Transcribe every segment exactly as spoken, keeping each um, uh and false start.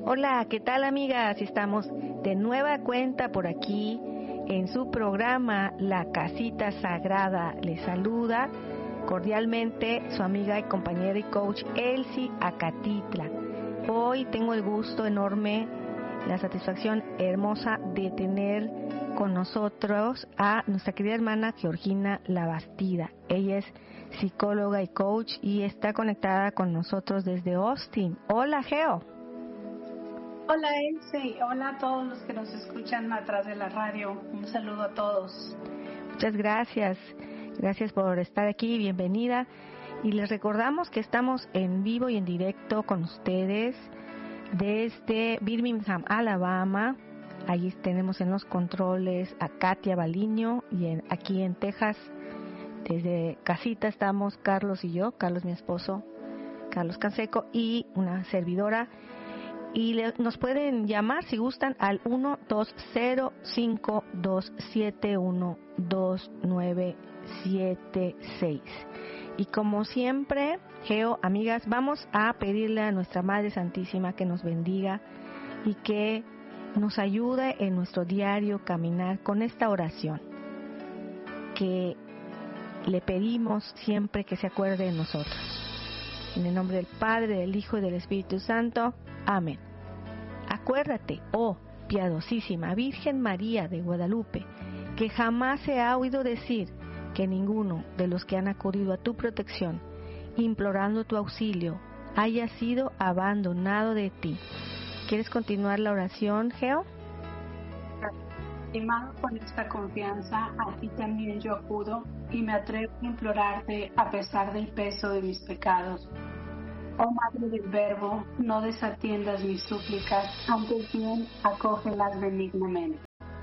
Hola, ¿qué tal, amigas? Estamos de nueva cuenta por aquí en su programa La Casita Sagrada. Les saluda cordialmente su amiga y compañera y coach Elsie Acatitla. Hoy tengo el gusto enorme, la satisfacción hermosa de tener con nosotros a nuestra querida hermana Georgina Labastida. Ella es psicóloga y coach y está conectada con nosotros desde Austin. Hola, Geo. Hola, Elsie. Hola a todos los que nos escuchan atrás de la radio. Un saludo a todos. Muchas gracias. Gracias por estar aquí. Bienvenida. Y les recordamos que estamos en vivo y en directo con ustedes desde Birmingham, Alabama. Allí tenemos en los controles a Katia Baliño y en, aquí en Texas, desde casita estamos Carlos y yo, Carlos mi esposo, Carlos Canseco y una servidora. Y le, nos pueden llamar si gustan al uno dos cero cinco dos siete uno dos nueve siete seis. Y como siempre, Geo, amigas, vamos a pedirle a nuestra Madre Santísima que nos bendiga y que nos ayude en nuestro diario caminar con esta oración que le pedimos siempre que se acuerde de nosotros. En el nombre del Padre, del Hijo y del Espíritu Santo. Amén. Acuérdate, oh piadosísima Virgen María de Guadalupe, que jamás se ha oído decir que ninguno de los que han acudido a tu protección, implorando tu auxilio, haya sido abandonado de ti. ¿Quieres continuar la oración, Geo? Estimado, con esta confianza, a ti también yo acudo y me atrevo a implorarte a pesar del peso de mis pecados. Oh Madre del Verbo, no desatiendas mis súplicas, antes bien acógelas benignamente.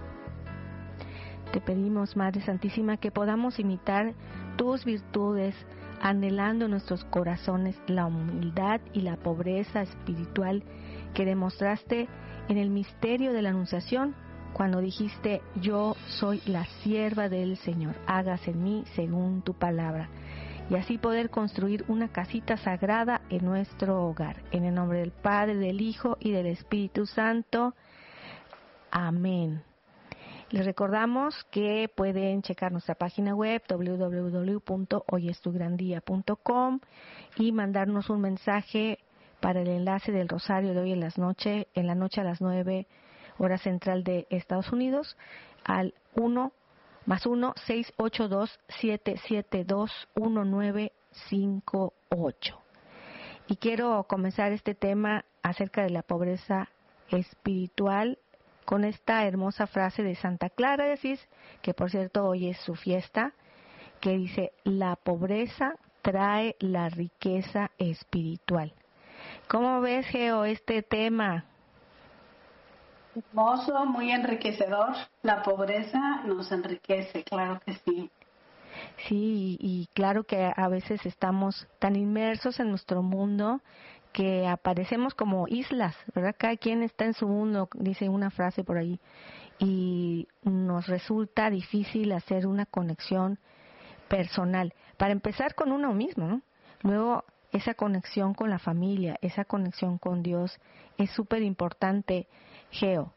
Te pedimos, Madre Santísima, que podamos imitar tus virtudes, anhelando en nuestros corazones la humildad y la pobreza espiritual que demostraste en el misterio de la Anunciación, cuando dijiste: yo soy la sierva del Señor, hágase en mí según tu palabra. Y así poder construir una casita sagrada en nuestro hogar. En el nombre del Padre, del Hijo y del Espíritu Santo. Amén. Les recordamos que pueden checar nuestra página web doble u doble u doble u punto hoy es tu gran día punto com y mandarnos un mensaje para el enlace del rosario de hoy en las noche, en la noche a las nueve hora central de Estados Unidos al uno más uno seis ocho dos siete siete dos uno nueve cinco ocho. Y quiero comenzar este tema acerca de la pobreza espiritual con esta hermosa frase de Santa Clara de Asís, que por cierto hoy es su fiesta, que dice: la pobreza trae la riqueza espiritual. ¿Cómo ves, Geo, este tema? Hermoso, muy enriquecedor. La pobreza nos enriquece, claro que sí. Sí, y claro que a veces estamos tan inmersos en nuestro mundo que aparecemos como islas, ¿verdad? Cada quien está en su mundo, dice una frase por ahí, y nos resulta difícil hacer una conexión personal. Para empezar con uno mismo, ¿no? Luego esa conexión con la familia, esa conexión con Dios es súper importante, Geo.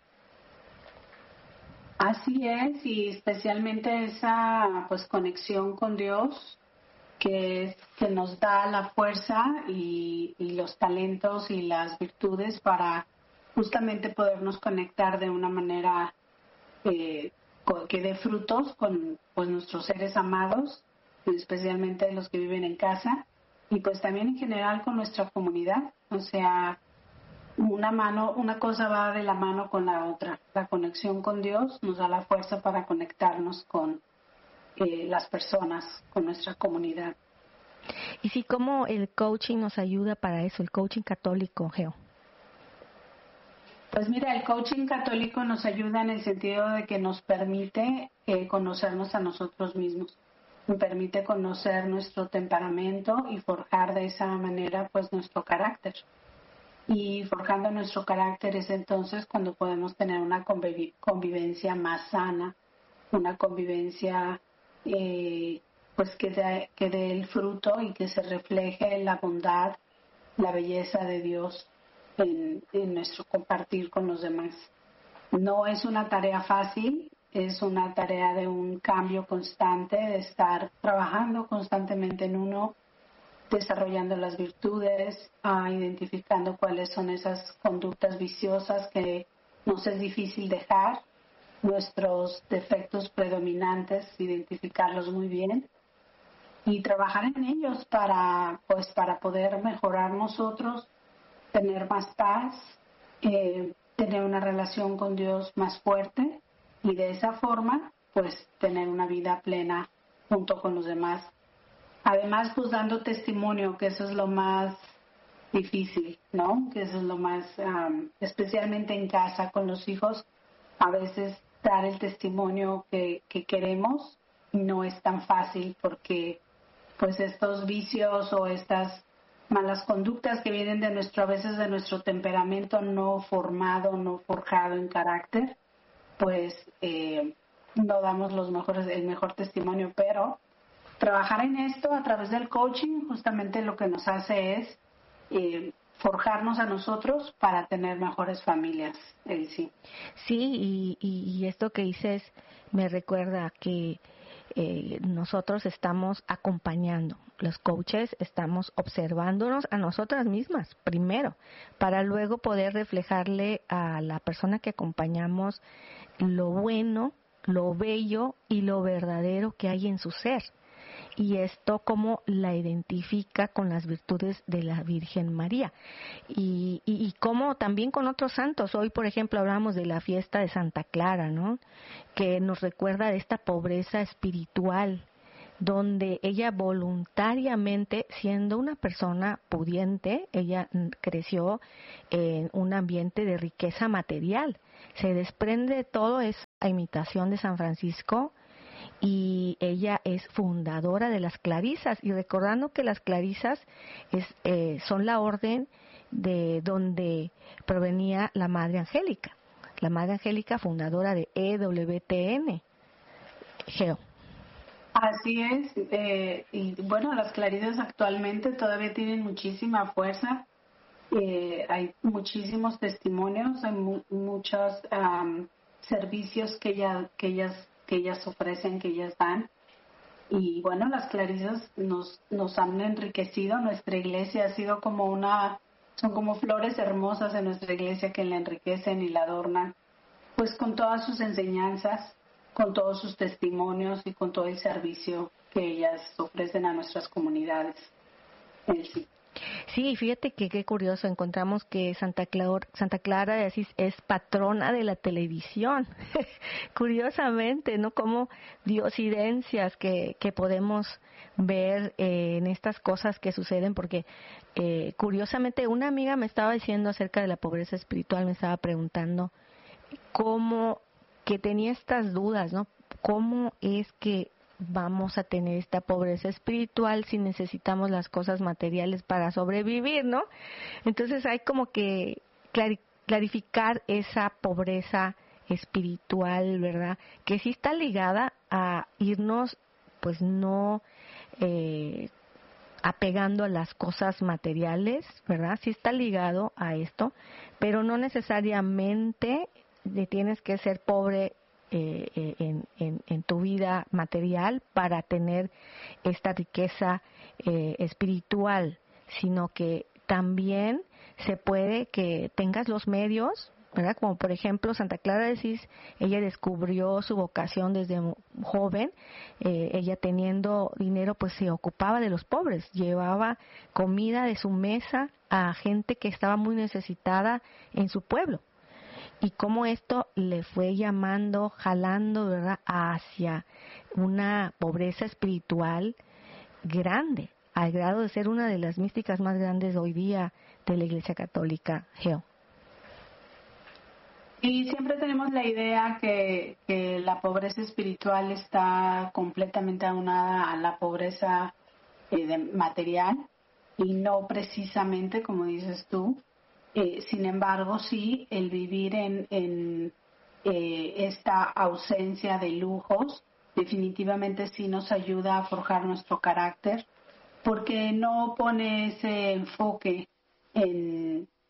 Así es, y especialmente esa pues conexión con Dios que, es, que nos da la fuerza y, y los talentos y las virtudes para justamente podernos conectar de una manera eh, que dé frutos con pues nuestros seres amados, especialmente los que viven en casa, y pues también en general con nuestra comunidad. O sea, una mano, una cosa va de la mano con la otra. La conexión con Dios nos da la fuerza para conectarnos con eh, las personas, con nuestra comunidad. Y sí, ¿cómo el coaching nos ayuda para eso, el coaching católico, Geo? Pues mira, el coaching católico nos ayuda en el sentido de que nos permite eh, conocernos a nosotros mismos, nos permite conocer nuestro temperamento y forjar de esa manera pues nuestro carácter. Y forjando nuestro carácter es entonces cuando podemos tener una conviv- convivencia más sana, una convivencia eh, pues que dé que dé el fruto y que se refleje la bondad, la belleza de Dios en, en nuestro compartir con los demás. No es una tarea fácil, es una tarea de un cambio constante, de estar trabajando constantemente en uno, desarrollando las virtudes, uh, identificando cuáles son esas conductas viciosas que nos es difícil dejar, nuestros defectos predominantes, identificarlos muy bien y trabajar en ellos para, pues, para poder mejorar nosotros, tener más paz, eh, tener una relación con Dios más fuerte y de esa forma, pues, tener una vida plena junto con los demás. Además, pues, dando testimonio, que eso es lo más difícil, ¿no? Que eso es lo más, um, especialmente en casa con los hijos, a veces dar el testimonio que, que queremos no es tan fácil porque, pues, estos vicios o estas malas conductas que vienen de nuestro, a veces de nuestro temperamento no formado, no forjado en carácter, pues eh, no damos los mejores, el mejor testimonio, pero trabajar en esto a través del coaching justamente lo que nos hace es eh, forjarnos a nosotros para tener mejores familias. Eh, sí, sí y, y, y esto que dices me recuerda que eh, nosotros estamos acompañando, los coaches estamos observándonos a nosotras mismas primero, para luego poder reflejarle a la persona que acompañamos lo bueno, lo bello y lo verdadero que hay en su ser. Y esto cómo la identifica con las virtudes de la Virgen María. Y, y, y cómo también con otros santos. Hoy, por ejemplo, hablamos de la fiesta de Santa Clara, ¿no? Que nos recuerda de esta pobreza espiritual, donde ella voluntariamente, siendo una persona pudiente, ella creció en un ambiente de riqueza material. Se desprende de todo esa imitación de San Francisco, y ella es fundadora de las Clarisas, y recordando que las Clarisas es, eh, son la orden de donde provenía la Madre Angélica, la Madre Angélica fundadora de E W T N. Geo. Así es, eh, y bueno, las Clarisas actualmente todavía tienen muchísima fuerza, eh, hay muchísimos testimonios, hay mu- muchos um, servicios que, ella, que ellas que ellas ofrecen, que ellas dan. Y bueno, las Clarisas nos, nos han enriquecido. Nuestra iglesia ha sido como una, son como flores hermosas en nuestra iglesia que la enriquecen y la adornan, pues con todas sus enseñanzas, con todos sus testimonios y con todo el servicio que ellas ofrecen a nuestras comunidades. Sí. Sí, fíjate que qué curioso, encontramos que Santa Clara, Santa Clara de Asís es patrona de la televisión. Curiosamente, ¿no? Como diosidencias que, que podemos ver eh, en estas cosas que suceden, porque eh, curiosamente una amiga me estaba diciendo acerca de la pobreza espiritual, me estaba preguntando cómo, que tenía estas dudas, ¿no? ¿Cómo es que vamos a tener esta pobreza espiritual si necesitamos las cosas materiales para sobrevivir, ¿no? Entonces hay como que clarificar esa pobreza espiritual, ¿verdad? Que sí está ligada a irnos, pues no eh, apegando a las cosas materiales, ¿verdad? Sí está ligado a esto, pero no necesariamente tienes que ser pobre Eh, en, en, en tu vida material para tener esta riqueza eh, espiritual, sino que también se puede que tengas los medios, ¿verdad? Como por ejemplo Santa Clara de Asís, ella descubrió su vocación desde joven, eh, ella teniendo dinero pues se ocupaba de los pobres, llevaba comida de su mesa a gente que estaba muy necesitada en su pueblo. Y cómo esto le fue llamando, jalando, ¿verdad?, hacia una pobreza espiritual grande, al grado de ser una de las místicas más grandes hoy día de la Iglesia Católica. Geo. Y siempre tenemos la idea que, que la pobreza espiritual está completamente aunada a la pobreza eh, de material, y no precisamente como dices tú. Eh, sin embargo, sí, el vivir en, en eh, esta ausencia de lujos definitivamente sí nos ayuda a forjar nuestro carácter, porque no pone ese enfoque en, no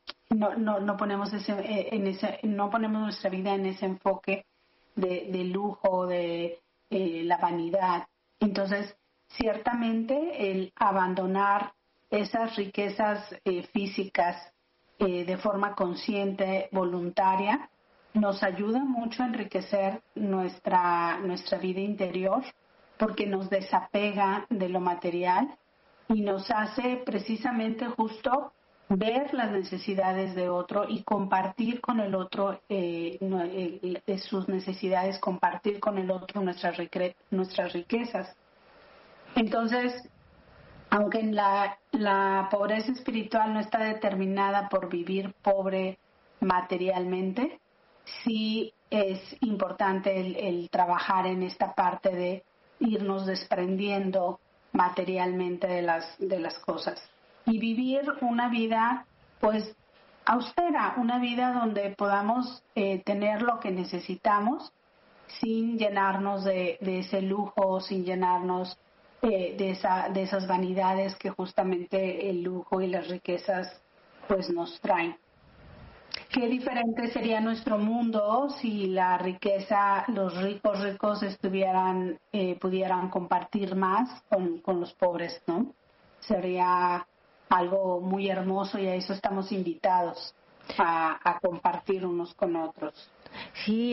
no, no, no ponemos ese, en ese, no ponemos nuestra vida en ese enfoque de, de lujo, de eh, la vanidad. Entonces, ciertamente el abandonar esas riquezas eh, físicas eh, de forma consciente, voluntaria, nos ayuda mucho a enriquecer nuestra, nuestra vida interior, porque nos desapega de lo material y nos hace precisamente justo ver las necesidades de otro y compartir con el otro eh, eh, sus necesidades, compartir con el otro nuestras, nuestras riquezas. Entonces, aunque la, la pobreza espiritual no está determinada por vivir pobre materialmente, sí es importante el, el trabajar en esta parte de irnos desprendiendo materialmente de las, de las cosas y vivir una vida pues austera, una vida donde podamos eh, tener lo que necesitamos sin llenarnos de, de ese lujo, sin llenarnos eh, de, esa, de esas vanidades que justamente el lujo y las riquezas pues nos traen. Qué diferente sería nuestro mundo si la riqueza, los ricos ricos estuvieran, eh, pudieran compartir más con, con los pobres, ¿no? Sería algo muy hermoso y a eso estamos invitados, a, a compartir unos con otros. Sí,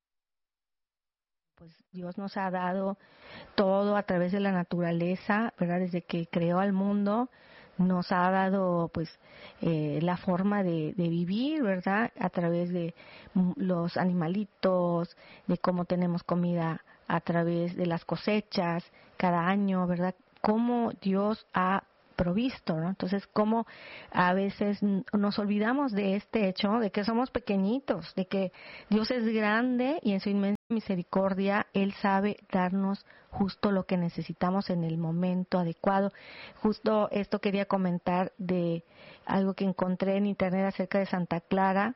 pues Dios nos ha dado todo a través de la naturaleza, ¿verdad? Desde que creó al mundo, nos ha dado pues eh, la forma de, de vivir, ¿verdad? A través de los animalitos, de cómo tenemos comida a través de las cosechas cada año, ¿verdad? Cómo Dios ha provisto, ¿no? Entonces, cómo a veces nos olvidamos de este hecho, de que somos pequeñitos, de que Dios es grande y en su inmensa misericordia Él sabe darnos justo lo que necesitamos en el momento adecuado. Justo esto quería comentar de algo que encontré en internet acerca de Santa Clara,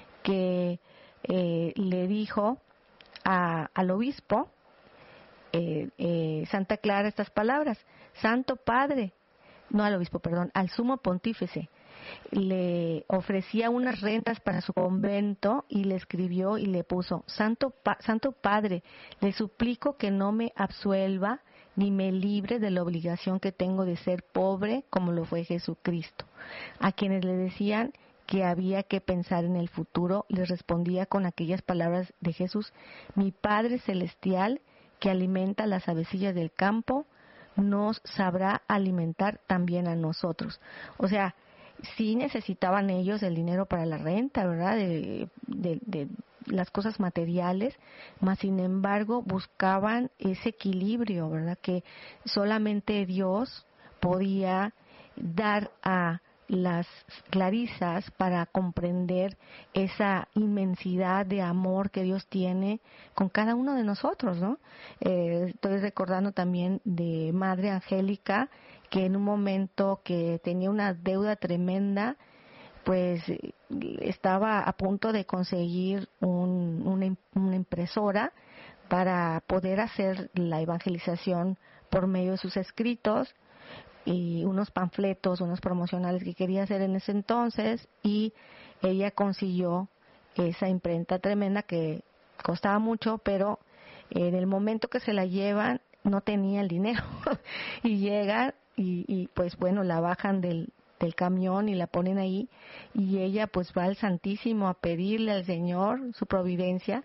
que eh, le dijo a, al obispo eh, eh, Santa Clara estas palabras: Santo Padre, no al obispo, perdón, al sumo pontífice, le ofrecía unas rentas para su convento y le escribió y le puso: Santo, pa- Santo Padre, le suplico que no me absuelva ni me libre de la obligación que tengo de ser pobre como lo fue Jesucristo. A quienes le decían que había que pensar en el futuro, les respondía con aquellas palabras de Jesús: mi Padre Celestial, que alimenta las avecillas del campo, nos sabrá alimentar también a nosotros. O sea, sí necesitaban ellos el dinero para la renta, ¿verdad? De, de, de las cosas materiales, mas sin embargo buscaban ese equilibrio, ¿verdad? Que solamente Dios podía dar a las clarisas para comprender esa inmensidad de amor que Dios tiene con cada uno de nosotros, ¿no? Eh, estoy recordando también de Madre Angélica, que en un momento que tenía una deuda tremenda, pues estaba a punto de conseguir un, una, una impresora para poder hacer la evangelización por medio de sus escritos y unos panfletos, unos promocionales que quería hacer en ese entonces, y ella consiguió esa imprenta tremenda que costaba mucho, pero en el momento que se la llevan no tenía el dinero y llega y, y pues bueno, la bajan del, del camión y la ponen ahí, y ella pues va al Santísimo a pedirle al Señor su providencia,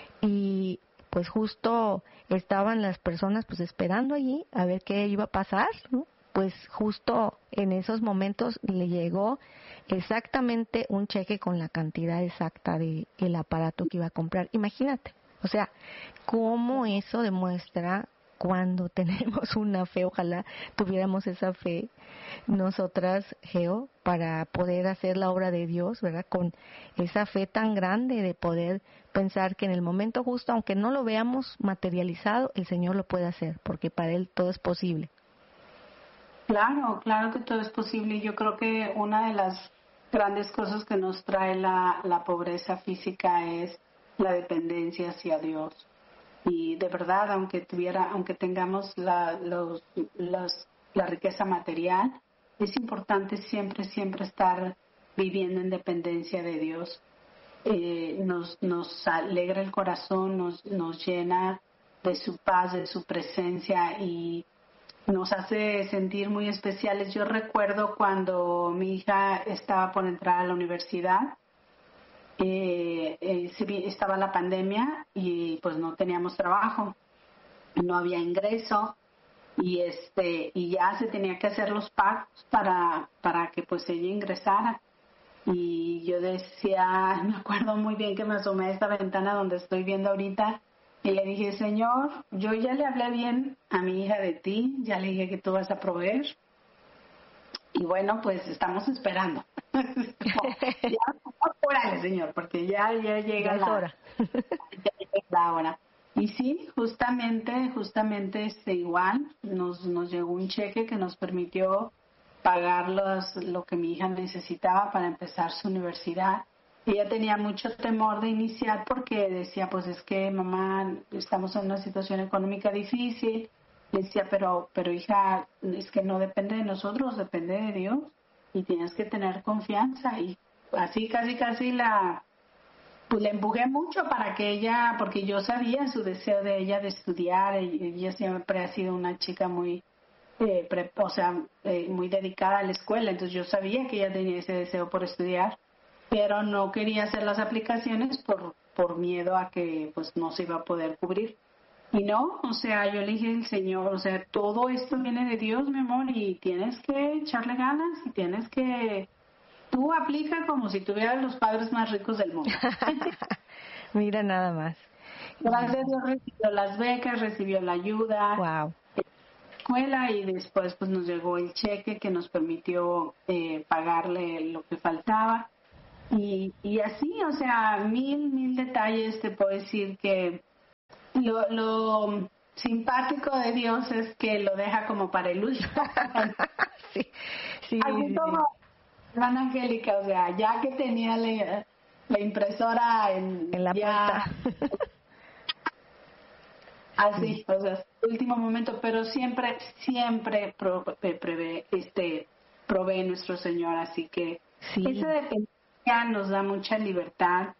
y pues justo estaban las personas pues esperando allí a ver qué iba a pasar, ¿no? Pues justo en esos momentos le llegó exactamente un cheque con la cantidad exacta de el aparato que iba a comprar. Imagínate, o sea, cómo eso demuestra cuando tenemos una fe. Ojalá tuviéramos esa fe nosotras, Geo, para poder hacer la obra de Dios, ¿verdad? Con esa fe tan grande de poder pensar que en el momento justo, aunque no lo veamos materializado, el Señor lo puede hacer, porque para Él todo es posible. Claro, claro que todo es posible. Yo creo que una de las grandes cosas que nos trae la, la pobreza física es la dependencia hacia Dios. Y de verdad, aunque tuviera, aunque tengamos la, los, los, la riqueza material, es importante siempre, siempre estar viviendo en dependencia de Dios. Eh, nos, nos alegra el corazón, nos, nos llena de su paz, de su presencia y nos hace sentir muy especiales. Yo recuerdo cuando mi hija estaba por entrar a la universidad, eh, eh, estaba la pandemia y pues no teníamos trabajo, no había ingreso y este y ya se tenía que hacer los pagos para para que pues ella ingresara. Y yo decía, me acuerdo muy bien que me asomé a esta ventana donde estoy viendo ahorita y le dije, Señor, yo ya le hablé bien a mi hija de ti, ya le dije que tú vas a proveer. Y bueno, pues estamos esperando. No, ya, apúrale, Señor, porque ya, ya llega ya es la hora. ya llega la hora. Y sí, justamente, justamente este igual, nos, nos llegó un cheque que nos permitió pagar los, lo que mi hija necesitaba para empezar su universidad. Ella tenía mucho temor de iniciar porque decía, pues es que mamá, estamos en una situación económica difícil. Le decía, pero, pero hija, es que no depende de nosotros, depende de Dios y tienes que tener confianza. Y así casi casi la, pues la empujé mucho para que ella, porque yo sabía su deseo de ella de estudiar. Ella siempre ha sido una chica muy Eh, pre, o sea, eh, muy dedicada a la escuela, entonces yo sabía que ella tenía ese deseo por estudiar, pero no quería hacer las aplicaciones por, por miedo a que pues no se iba a poder cubrir. Y no, o sea, yo le dije al Señor, o sea, todo esto viene de Dios, mi amor, y tienes que echarle ganas y tienes que, tú aplica como si tuvieras los padres más ricos del mundo. Mira nada más. Gracias a Dios recibió las becas, recibió la ayuda. Wow. Escuela y después pues nos llegó el cheque que nos permitió eh, pagarle lo que faltaba y, y así, o sea, mil, mil detalles. Te puedo decir que lo, lo simpático de Dios es que lo deja como para el último. sí, sí, así sí, como hermana Angélica, o sea, ya que tenía la, la impresora en, en la ya, puerta. así, o sea, último momento, pero siempre, siempre pro, prevé, este, provee nuestro Señor, así que sí. esa dependencia nos da mucha libertad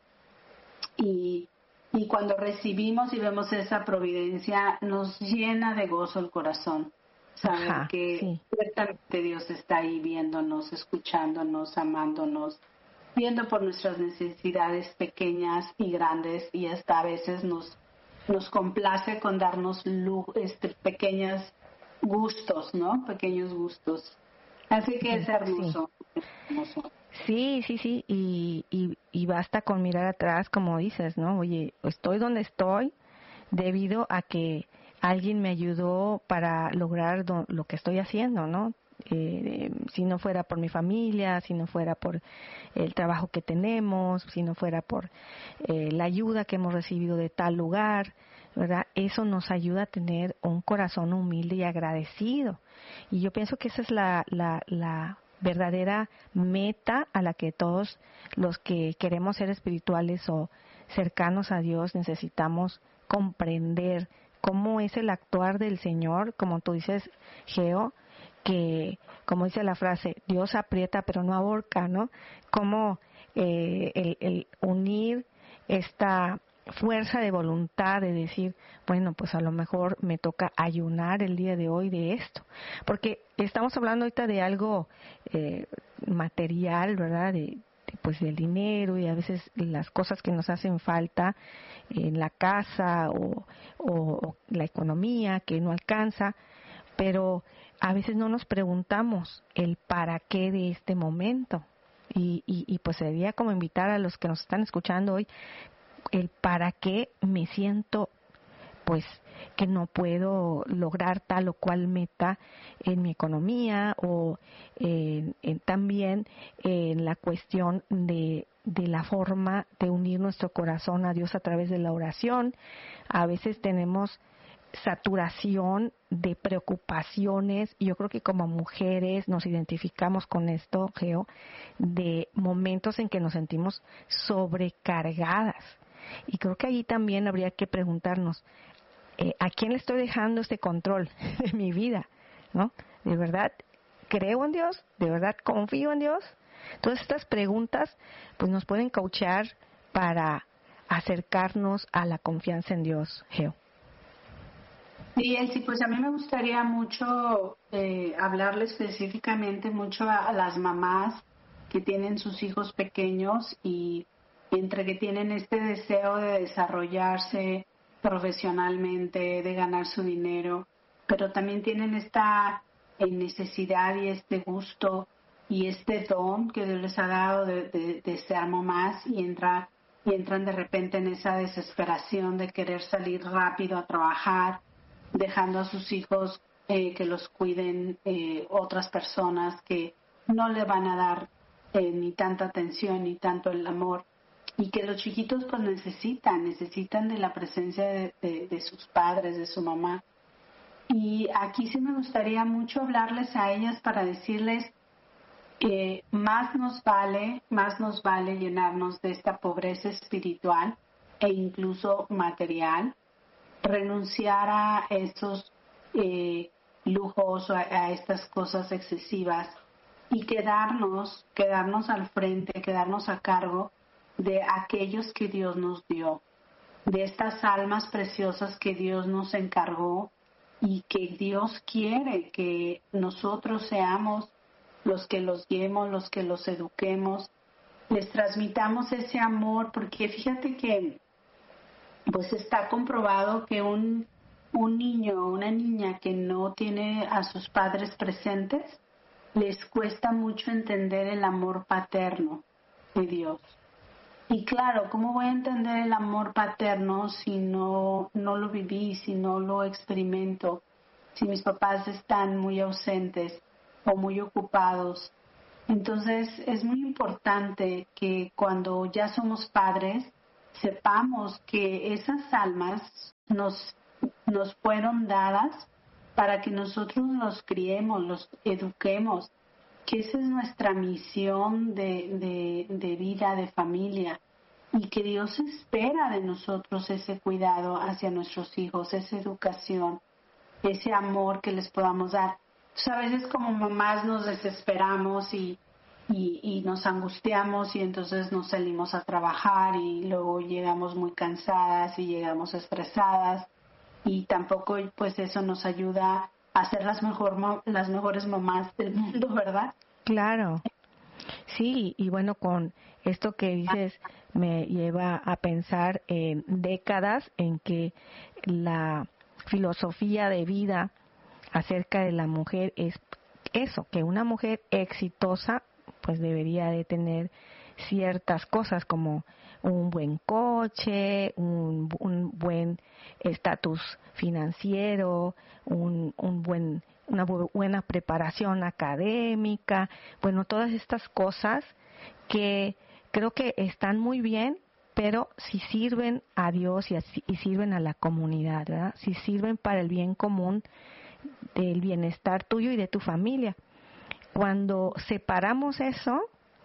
y, y cuando recibimos y vemos esa providencia nos llena de gozo el corazón, saber Ajá, que sí. ciertamente Dios está ahí viéndonos, escuchándonos, amándonos, viendo por nuestras necesidades pequeñas y grandes y hasta a veces nos nos complace con darnos este, pequeños gustos, ¿no? Pequeños gustos. Así que es hermoso. Sí, hermoso. sí, sí, sí. Y, y, y basta con mirar atrás, como dices, ¿no? Oye, estoy donde estoy debido a que alguien me ayudó para lograr do, lo que estoy haciendo, ¿no? Eh, si no fuera por mi familia, si no fuera por el trabajo que tenemos, si no fuera por eh, la ayuda que hemos recibido de tal lugar, ¿verdad? Eso nos ayuda a tener un corazón humilde y agradecido. Y yo pienso que esa es la, la, la verdadera meta a la que todos los que queremos ser espirituales o cercanos a Dios necesitamos comprender cómo es el actuar del Señor, como tú dices, Geo, que, como dice la frase, Dios aprieta pero no ahorca, ¿no? Como eh, el, el unir esta fuerza de voluntad de decir, bueno, pues a lo mejor me toca ayunar el día de hoy de esto, porque estamos hablando ahorita de algo eh, material, ¿verdad? De, de, pues del dinero y a veces las cosas que nos hacen falta en la casa o, o, o la economía que no alcanza, pero a veces no nos preguntamos el para qué de este momento. Y, y, y pues sería como invitar a los que nos están escuchando hoy el para qué me siento pues que no puedo lograr tal o cual meta en mi economía o en, en, también en la cuestión de, de la forma de unir nuestro corazón a Dios a través de la oración. A veces tenemos saturación de preocupaciones y yo creo que como mujeres nos identificamos con esto, Geo, de momentos en que nos sentimos sobrecargadas. Y creo que allí también habría que preguntarnos, eh, ¿a quién le estoy dejando este control de mi vida? ¿No? ¿De verdad creo en Dios? ¿De verdad confío en Dios? Todas estas preguntas pues nos pueden coachear para acercarnos a la confianza en Dios, Geo. Sí, Elsie, pues a mí me gustaría mucho eh, hablarle específicamente mucho a, a las mamás que tienen sus hijos pequeños y entre que tienen este deseo de desarrollarse profesionalmente, de ganar su dinero, pero también tienen esta eh, necesidad y este gusto y este don que Dios les ha dado de, de, de ser mamás y, entra, y entran de repente en esa desesperación de querer salir rápido a trabajar, dejando a sus hijos eh, que los cuiden eh, otras personas que no le van a dar eh, ni tanta atención ni tanto el amor, y que los chiquitos pues necesitan, necesitan de la presencia de, de, de sus padres, de su mamá. Y aquí sí me gustaría mucho hablarles a ellas para decirles que más nos vale, más nos vale llenarnos de esta pobreza espiritual e incluso material, renunciar a esos eh, lujos o a, a estas cosas excesivas y quedarnos, quedarnos al frente, quedarnos a cargo de aquellos que Dios nos dio, de estas almas preciosas que Dios nos encargó y que Dios quiere que nosotros seamos los que los guiemos, los que los eduquemos, les transmitamos ese amor, porque fíjate que pues está comprobado que un, un niño o una niña que no tiene a sus padres presentes, les cuesta mucho entender el amor paterno de Dios. Y claro, ¿cómo voy a entender el amor paterno si no, no lo viví, si no lo experimento, si mis papás están muy ausentes o muy ocupados? Entonces es muy importante que cuando ya somos padres, sepamos que esas almas nos, nos fueron dadas para que nosotros los criemos, los eduquemos, que esa es nuestra misión de, de, de vida, de familia, y que Dios espera de nosotros ese cuidado hacia nuestros hijos, esa educación, ese amor que les podamos dar. Entonces, a veces como mamás nos desesperamos y Y, y nos angustiamos y entonces nos salimos a trabajar y luego llegamos muy cansadas y llegamos estresadas y tampoco pues eso nos ayuda a ser las, mejor, las mejores mamás del mundo, ¿verdad? Claro, sí, y bueno, con esto que dices me lleva a pensar en décadas en que la filosofía de vida acerca de la mujer es eso, que una mujer exitosa pues debería de tener ciertas cosas como un buen coche, un, un buen estatus financiero, un, un buen, una bu- buena preparación académica, bueno, todas estas cosas que creo que están muy bien, pero si sirven a Dios y, así, y sirven a la comunidad, ¿verdad? Si sirven para el bien común del bienestar tuyo y de tu familia. Cuando separamos eso,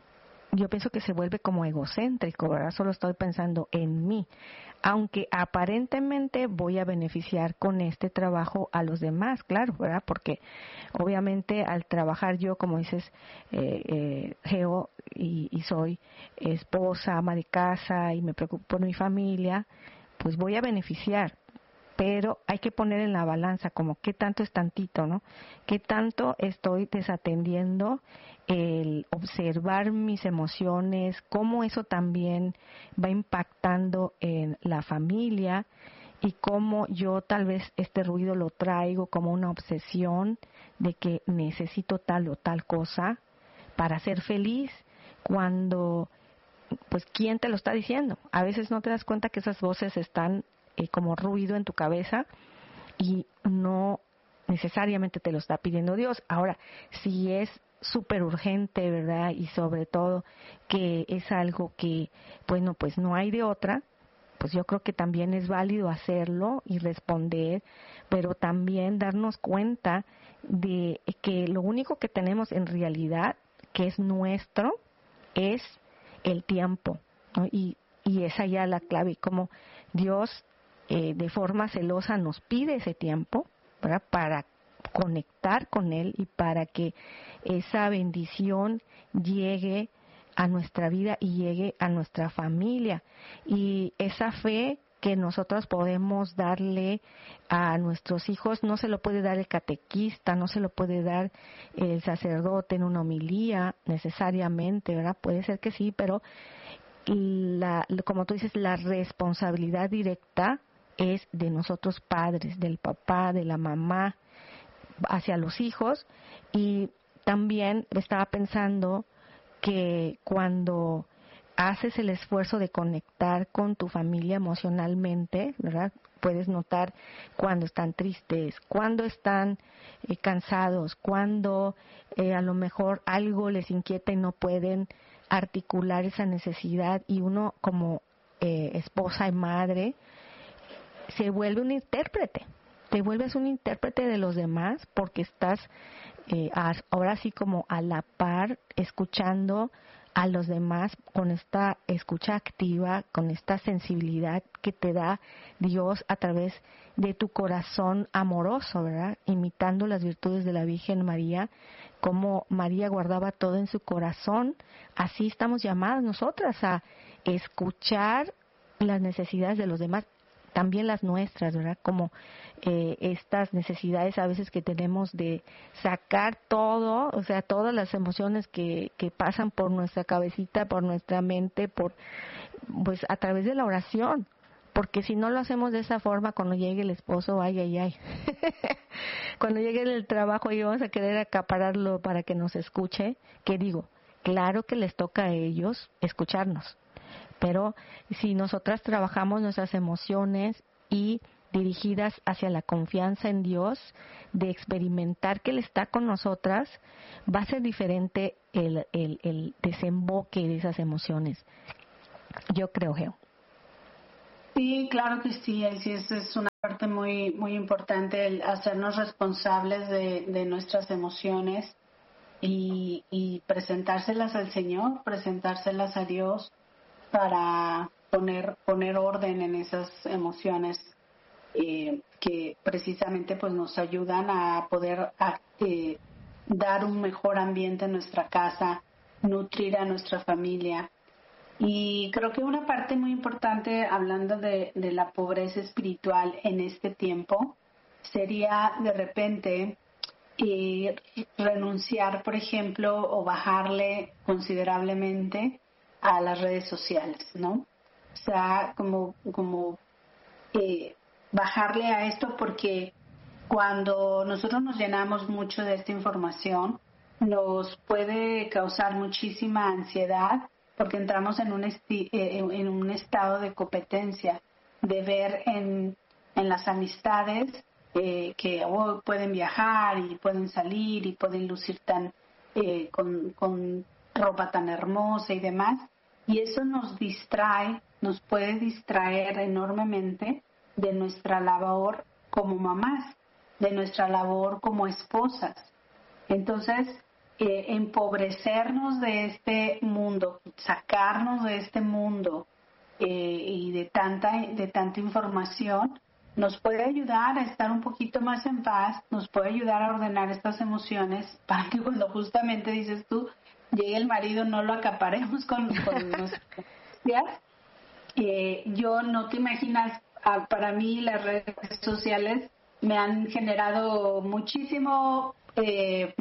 yo pienso que se vuelve como egocéntrico, ¿verdad? Solo estoy pensando en mí, aunque aparentemente voy a beneficiar con este trabajo a los demás, claro, ¿verdad? Porque obviamente al trabajar yo, como dices, eh, eh, Geo, y, y soy esposa, ama de casa y me preocupo por mi familia, pues voy a beneficiar. Pero hay que poner en la balanza como qué tanto es tantito, ¿no? Qué tanto estoy desatendiendo el observar mis emociones, cómo eso también va impactando en la familia y cómo yo tal vez este ruido lo traigo como una obsesión de que necesito tal o tal cosa para ser feliz, cuando pues quién te lo está diciendo. A veces no te das cuenta que esas voces están eh, como ruido en tu cabeza y no necesariamente te lo está pidiendo Dios. Ahora, si es súper urgente, ¿verdad? Y sobre todo que es algo que, bueno, pues no hay de otra, pues yo creo que también es válido hacerlo y responder, pero también darnos cuenta de que lo único que tenemos en realidad, que es nuestro, es el tiempo, ¿no? Y, y esa ya la clave, como Dios eh, de forma celosa nos pide ese tiempo, ¿verdad? Para conectar con Él y para que esa bendición llegue a nuestra vida y llegue a nuestra familia. Y esa fe que nosotros podemos darle a nuestros hijos no se lo puede dar el catequista, no se lo puede dar el sacerdote en una homilía necesariamente, ¿verdad? Puede ser que sí, pero la, como tú dices, la responsabilidad directa es de nosotros padres, del papá, de la mamá, hacia los hijos. Y también estaba pensando que cuando haces el esfuerzo de conectar con tu familia emocionalmente, ¿verdad? Puedes notar cuando están tristes, cuando están eh, cansados, cuando eh, a lo mejor algo les inquieta y no pueden articular esa necesidad, y uno como eh, esposa y madre se vuelve un intérprete, te vuelves un intérprete de los demás porque estás eh, ahora sí como a la par escuchando a los demás con esta escucha activa, con esta sensibilidad que te da Dios a través de tu corazón amoroso, ¿verdad? Imitando las virtudes de la Virgen María, como María guardaba todo en su corazón. Así estamos llamadas nosotras a escuchar las necesidades de los demás, también las nuestras, ¿verdad? Como eh, estas necesidades a veces que tenemos de sacar todo, o sea, todas las emociones que, que pasan por nuestra cabecita, por nuestra mente, por pues a través de la oración, porque si no lo hacemos de esa forma, cuando llegue el esposo, ay, ay, ay, cuando llegue el trabajo y vamos a querer acapararlo para que nos escuche, ¿qué digo? Claro que les toca a ellos escucharnos. Pero si nosotras trabajamos nuestras emociones y dirigidas hacia la confianza en Dios, de experimentar que Él está con nosotras, va a ser diferente el, el, el desemboque de esas emociones. Yo creo, Geo. Sí, claro que sí, sí, esa es una parte muy muy importante, el hacernos responsables de, de nuestras emociones y, y presentárselas al Señor, presentárselas a Dios, para poner poner orden en esas emociones eh, que precisamente pues nos ayudan a poder a, eh, dar un mejor ambiente en nuestra casa, nutrir a nuestra familia. Y creo que una parte muy importante, hablando de, de la pobreza espiritual en este tiempo, sería de repente eh, renunciar, por ejemplo, o bajarle considerablemente a las redes sociales, ¿no? O sea, como, como eh, bajarle a esto, porque cuando nosotros nos llenamos mucho de esta información, nos puede causar muchísima ansiedad, porque entramos en un, esti- eh, en un estado de competencia, de ver en, en las amistades eh, que oh, pueden viajar y pueden salir y pueden lucir tan eh, con, con ropa tan hermosa y demás, y eso nos distrae, nos puede distraer enormemente de nuestra labor como mamás, de nuestra labor como esposas. Entonces, eh, empobrecernos de este mundo, sacarnos de este mundo eh, y de tanta, de tanta información, nos puede ayudar a estar un poquito más en paz, nos puede ayudar a ordenar estas emociones para que cuando justamente dices tú, llegue el marido, no lo acaparemos con, con nuestras necesidades. Eh, yo no te imaginas, ah, para mí las redes sociales me han generado muchísimo eh,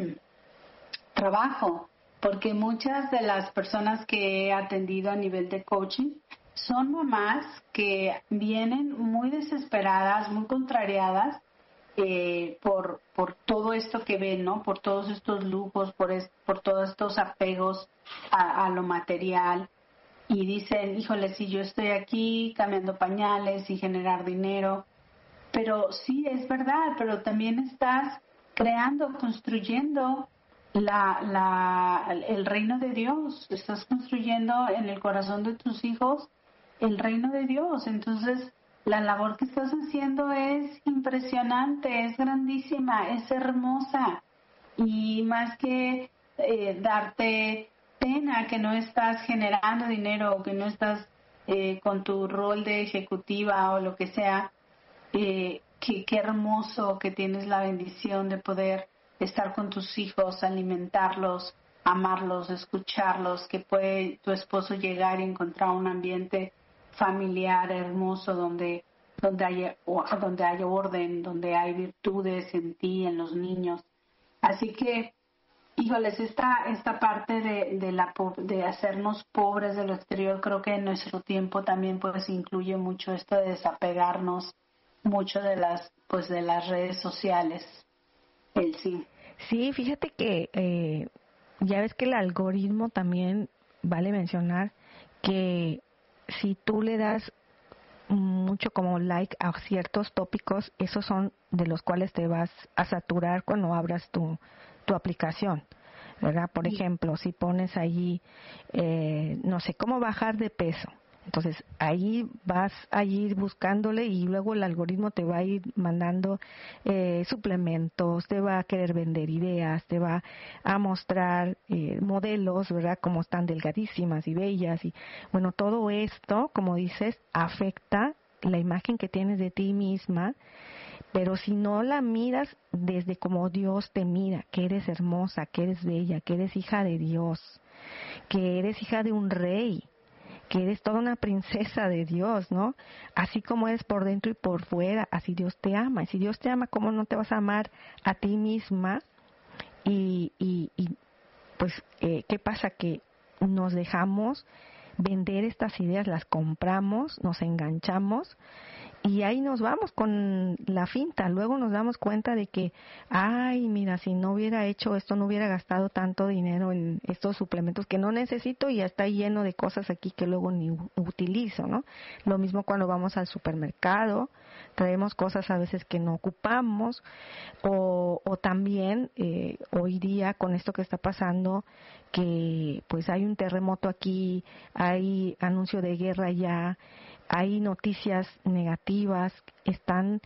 trabajo, porque muchas de las personas que he atendido a nivel de coaching son mamás que vienen muy desesperadas, muy contrariadas eh, por por todo esto que ven, ¿no? Por todos estos lujos, por es, por todos estos apegos a, a lo material, y dicen, híjole, si yo estoy aquí cambiando pañales y generar dinero, pero sí, es verdad, pero también estás creando, construyendo la, la, el reino de Dios, estás construyendo en el corazón de tus hijos el reino de Dios. Entonces, la labor que estás haciendo es impresionante, es grandísima, es hermosa, y más que eh, darte pena que no estás generando dinero o que no estás eh, con tu rol de ejecutiva o lo que sea, eh, qué, qué hermoso que tienes la bendición de poder estar con tus hijos, alimentarlos, amarlos, escucharlos, que puede tu esposo llegar y encontrar un ambiente familiar hermoso donde donde haya donde haya orden, donde hay virtudes en ti, en los niños. Así que, híjoles, esta esta parte de de la de hacernos pobres de lo exterior, creo que en nuestro tiempo también pues incluye mucho esto de desapegarnos mucho de las pues de las redes sociales. El sí. Sí, fíjate que eh, ya ves que el algoritmo también vale mencionar que si tú le das mucho como like a ciertos tópicos, esos son de los cuales te vas a saturar cuando abras tu, tu aplicación, ¿verdad? Por ejemplo, si pones allí, eh, no sé, cómo bajar de peso. Entonces ahí vas a ir buscándole y luego el algoritmo te va a ir mandando eh, suplementos, te va a querer vender ideas, te va a mostrar eh, modelos, ¿verdad? Como están delgadísimas y bellas y bueno, todo esto, como dices, afecta la imagen que tienes de ti misma, pero si no la miras desde como Dios te mira, que eres hermosa, que eres bella, que eres hija de Dios, que eres hija de un rey, que eres toda una princesa de Dios, ¿no? Así como eres por dentro y por fuera, así Dios te ama. Y si Dios te ama, ¿cómo no te vas a amar a ti misma? Y, y, y pues, eh, ¿qué pasa? Que nos dejamos vender estas ideas, las compramos, nos enganchamos y ahí nos vamos con la finta. Luego nos damos cuenta de que, ay, mira, si no hubiera hecho esto, no hubiera gastado tanto dinero en estos suplementos que no necesito y ya está lleno de cosas aquí que luego ni utilizo, ¿no? Lo mismo cuando vamos al supermercado, traemos cosas a veces que no ocupamos o, o también eh, hoy día con esto que está pasando, que pues hay un terremoto aquí, hay anuncio de guerra ya, hay noticias negativas, están